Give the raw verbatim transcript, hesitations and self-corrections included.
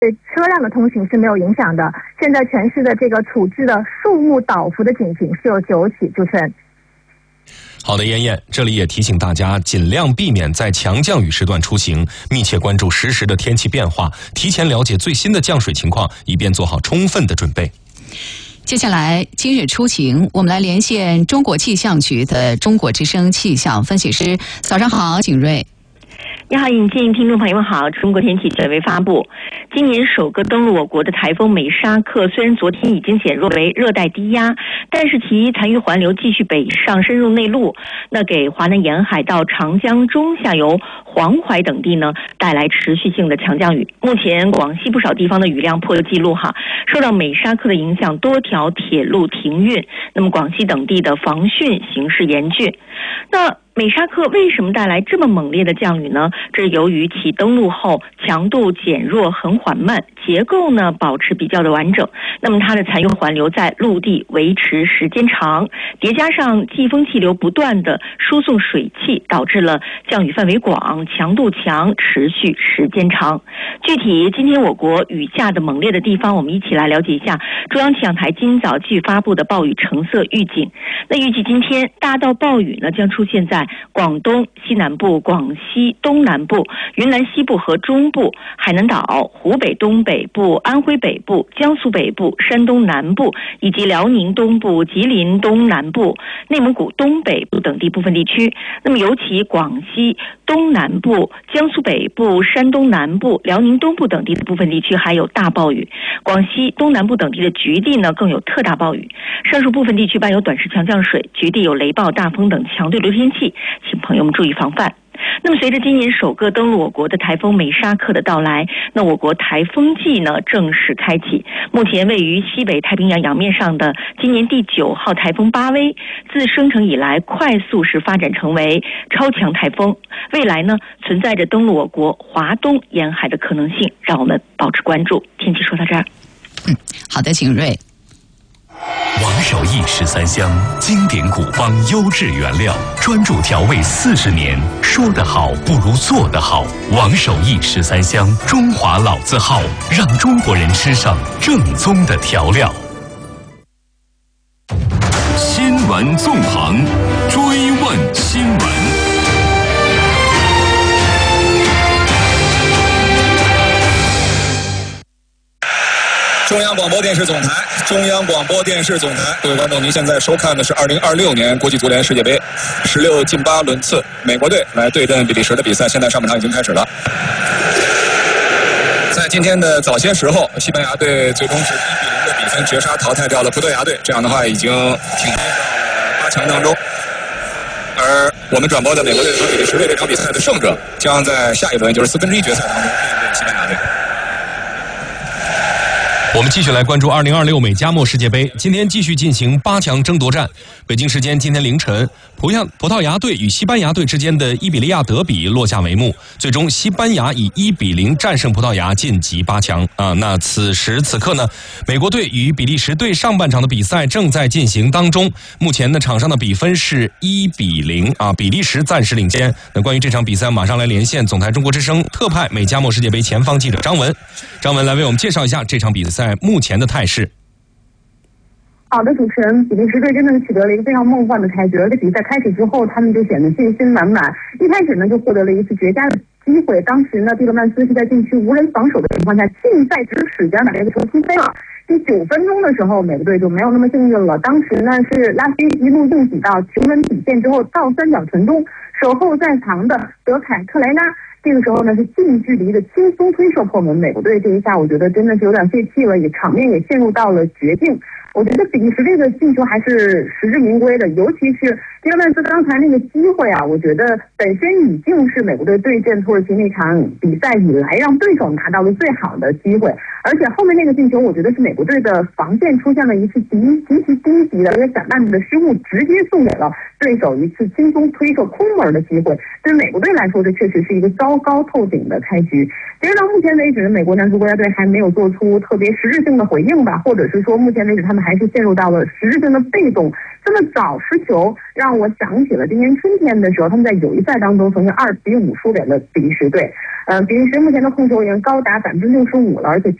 对车辆的通行是没有影响的。现在全市的这个处置的树木倒伏的警情是有九起。主持人。 好的，妍妍，这里也提醒大家尽量避免在强降雨时段出行，密切关注实时的天气变化，提前了解最新的降水情况，以便做好充分的准备。 接下来今日出行，我们来连线中国气象局的中国之声气象分析师。早上好，景睿。 你好，引进听众朋友们好。中国天气权威发布，今年首个登陆我国的台风美沙克，虽然昨天已经减弱为热带低压，但是其残余环流继续北上深入内陆，那给华南沿海到长江中下游、黄淮等地呢带来持续性的强降雨。目前广西不少地方的雨量破了记录哈，受到美沙克的影响，多条铁路停运，那么广西等地的防汛形势严峻。那美沙克为什么带来这么猛烈的降雨呢？这是由于其登陆后强度减弱很缓慢，结构呢保持比较的完整，那么它的残余环流在陆地维持时间长，叠加上季风气流不断的输送水汽，导致了降雨范围广、强度强、持续时间长。具体今天我国雨下的猛烈的地方，我们一起来了解一下中央气象台今早继续发布的暴雨橙色预警。那预计今天大到暴雨呢将出现在广东西南部、广西东南部、云南西部和中部、海南岛、湖北东北部、安徽北部、江苏北部、山东南部以及辽宁东部、吉林东南部、内蒙古东北部等地部分地区。那么尤其广西东南部、江苏北部、山东南部、辽宁东部等地的部分地区还有大暴雨，广西东南部等地的局地呢更有特大暴雨。上述部分地区伴有短时强降水，局地有雷暴、大风等强对流天气，请朋友们注意防范。那么随着今年首个登陆我国的台风美沙克的到来，那我国台风季呢正式开启。目前位于西北太平洋洋面上的今年第九号台风巴威，自生成以来快速是发展成为超强台风，未来呢存在着登陆我国华东沿海的可能性，让我们保持关注。天气说到这儿。 嗯，好的，景睿。 王守义十三香，经典古方优质原料，专注调味四十年，说得好不如做得好。王守义十三香，中华老字号，让中国人吃上正宗的调料。新闻纵横，追问新闻。 中央广播电视总台，中央广播电视总台，各位观众，您现在收看的是二零二六年国际足联世界杯十六进八轮次美国队来对阵比利时的比赛，现在上半场已经开始了。在今天的早些时候，西班牙队最终是一比零的比分绝杀淘汰掉了葡萄牙队，这样的话已经挺进到了八强当中。而我们转播的美国队和比利时队这场比赛的胜者，将在下一轮就是四分之一决赛当中面对西班牙队。 我们继续来关注二零二六美加墨世界杯，今天继续进行八强争夺战。北京时间今天凌晨，葡萄葡萄牙队与西班牙队之间的伊比利亚德比落下帷幕，最终西班牙以一比零战胜葡萄牙，晋级八强啊。那此时此刻呢，美国队与比利时队上半场的比赛正在进行当中，目前呢场上的比分是一比零啊，比利时暂时领先。那关于这场比赛，马上来连线总台中国之声特派美加墨世界杯前方记者张文，张文来为我们介绍一下这场比赛在目前的态势。 好的，主持人，比利时队真的是取得了一个非常梦幻的开局，而在比赛开始之后，他们就显得信心满满，一开始呢就获得了一次绝佳的机会。当时呢，蒂勒曼斯是在禁区无人防守的情况下，近在咫尺间把这个球踢飞了。第九分钟的时候，美国队就没有那么幸运了。当时呢是拉希一路硬挤到球门底线之后，倒三角传中，守候在藏的德凯特莱拉。这个时候呢是近距离的轻松推射破门，美国队这一下我觉得真的是有点泄气了，也场面也陷入到了绝境。我觉得比利时这个进球还是实至名归的，尤其是蒂勒曼斯刚才那个机会啊，我觉得本身已经是美国队对阵土耳其那场比赛以来让对手拿到了最好的机会，而且后面那个进球我觉得是美国队的防线出现了一次极极其低级的一个散漫的失误，直接送给了对手一次轻松推射空门的机会。对于美国队来说，这确实是一个糟糕透顶的开局。其实到目前为止，美国男足国家队还没有做出特别实质性的回应吧，或者是说目前为止他们还是陷入到了实质性的被动。这么早失球， 让我想起了今年春天的时候，他们在友谊赛当中曾经二比五输给了比利时队。嗯、呃，比利时目前的控球员高达百分之六十五了，而且